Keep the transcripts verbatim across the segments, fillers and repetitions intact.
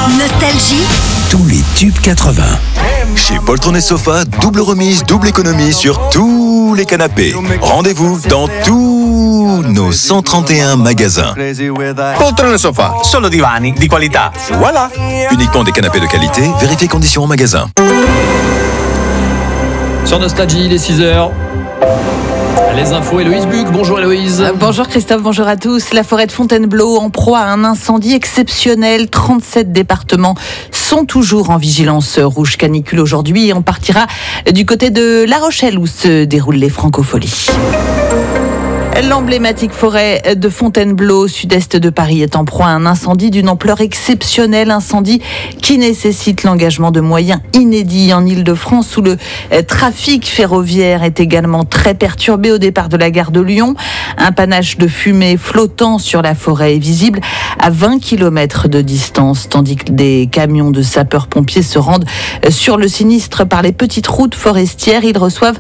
Nostalgie. Tous les tubes quatre-vingts. Chez Poltron et Sofa, double remise, double économie sur tous les canapés. Rendez-vous dans tous nos cent trente et un magasins. Poltron e Sofa, solo divani di qualità. Voilà. Uniquement des canapés de qualité, vérifiez conditions en magasin. Sur Nostalgie, il est six heures. Les infos, Héloïse Buc. Bonjour Héloïse. Euh, bonjour Christophe, bonjour à tous. La forêt de Fontainebleau en proie à un incendie exceptionnel. trente-sept départements sont toujours en vigilance rouge canicule aujourd'hui et on partira du côté de La Rochelle où se déroulent les Francopholies. L'emblématique forêt de Fontainebleau, sud-est de Paris, est en proie à un incendie d'une ampleur exceptionnelle. Incendie qui nécessite l'engagement de moyens inédits en Île-de-France, où le trafic ferroviaire est également très perturbé au départ de la gare de Lyon. Un panache de fumée flottant sur la forêt est visible à vingt kilomètres de distance, tandis que des camions de sapeurs-pompiers se rendent sur le sinistre par les petites routes forestières. Ils reçoivent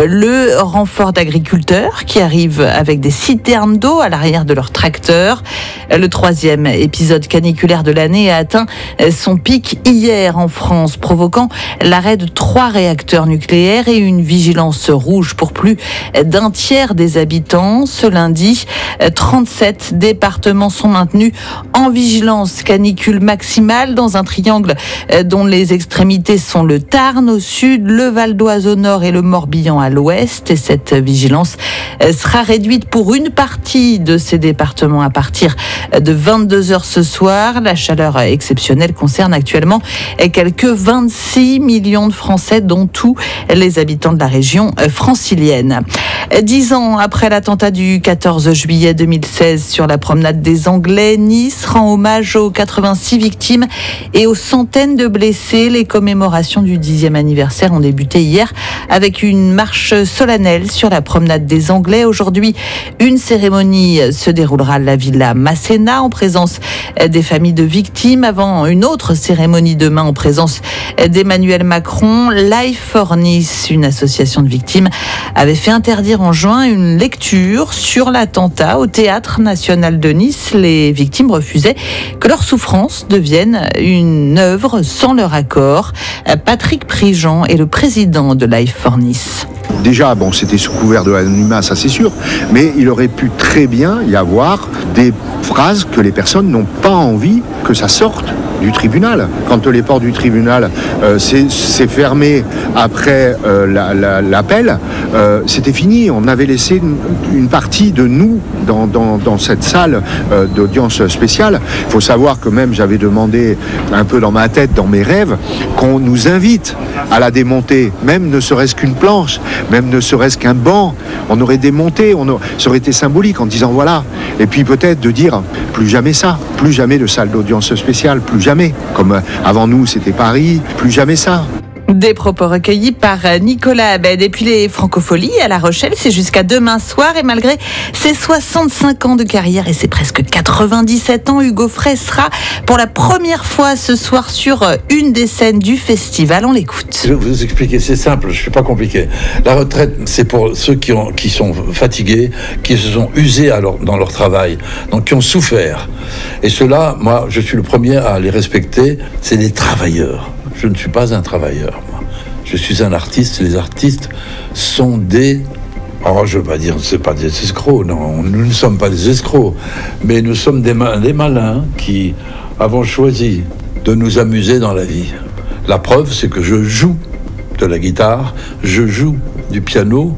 le renfort d'agriculteurs qui arrivent avec des citernes d'eau à l'arrière de leur tracteur. Le troisième épisode caniculaire de l'année a atteint son pic hier en France, provoquant l'arrêt de trois réacteurs nucléaires et une vigilance rouge pour plus d'un tiers des habitants. Ce lundi, trente-sept départements sont maintenus en vigilance canicule maximale dans un triangle dont les extrémités sont le Tarn au sud, le Val d'Oise au nord et le Morbihan à l'ouest. Et cette vigilance sera réduite pour une partie de ces départements à partir de vingt-deux heures ce soir. La chaleur exceptionnelle concerne actuellement quelques vingt-six millions de Français, dont tous les habitants de la région francilienne. Dix ans après l'attentat du quatorze juillet deux mille seize sur la promenade des Anglais, Nice rend hommage aux quatre-vingt-six victimes et aux centaines de blessés. Les commémorations du dixième anniversaire ont débuté hier avec une marche solennelle sur la promenade des Anglais. Aujourd'hui, une cérémonie se déroulera à la Villa Masséna en présence des familles de victimes, avant une autre cérémonie demain en présence d'Emmanuel Macron. Life for Nice, une association de victimes, avait fait interdire en juin une lecture sur l'attentat au Théâtre National de Nice. Les victimes refusaient que leur souffrance devienne une œuvre sans leur accord. Patrick Prigent est le président de Life for Nice. Déjà, bon, c'était sous couvert de l'anonymat, ça c'est sûr, mais il aurait pu très bien y avoir des phrases que les personnes n'ont pas envie que ça sorte du tribunal. Quand les portes du tribunal euh, c'est, c'est fermé après euh, la, la, l'appel, euh, c'était fini. On avait laissé une, une partie de nous dans, dans, dans cette salle euh, d'audience spéciale. Il faut savoir que même j'avais demandé un peu dans ma tête, dans mes rêves, qu'on nous invite à la démonter, même ne serait-ce qu'une planche, même ne serait-ce qu'un banc. On aurait démonté, on aurait, ça aurait été symbolique en disant voilà. Et puis peut-être de dire plus jamais ça, plus jamais de salle d'audience spéciale, plus jamais. Comme avant nous, c'était Paris, plus jamais ça. Des propos recueillis par Nicolas Abed. Et puis les Francopholies à La Rochelle, c'est jusqu'à demain soir. Et malgré ses soixante-cinq ans de carrière et ses presque quatre-vingt-dix-sept ans, Hugo Frey sera pour la première fois ce soir sur une des scènes du festival. On l'écoute. Je vais vous expliquer, c'est simple, je ne suis pas compliqué. La retraite, c'est pour ceux qui, ont, qui sont fatigués, qui se sont usés à leur, dans leur travail, donc qui ont souffert. Et ceux-là, moi, je suis le premier à les respecter, c'est les travailleurs. Je ne suis pas un travailleur, moi. Je suis un artiste. Les artistes sont des... Oh, je ne veux pas dire, c'est pas des escrocs, non. Nous ne sommes pas des escrocs. Mais nous sommes des, ma- des malins qui avons choisi de nous amuser dans la vie. La preuve, c'est que je joue de la guitare, je joue du piano,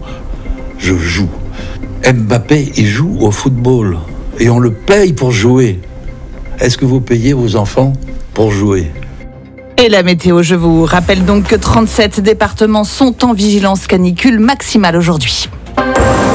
je joue. Mbappé, il joue au football. Et on le paye pour jouer. Est-ce que vous payez vos enfants pour jouer ? Et la météo, je vous rappelle donc que trente-sept départements sont en vigilance canicule maximale aujourd'hui.